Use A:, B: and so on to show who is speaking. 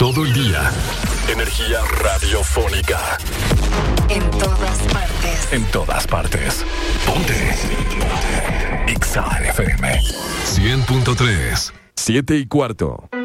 A: todo el día. Energía radiofónica.
B: En todas partes.
A: En todas partes. Ponte. Exa FM 100.3. 7:15.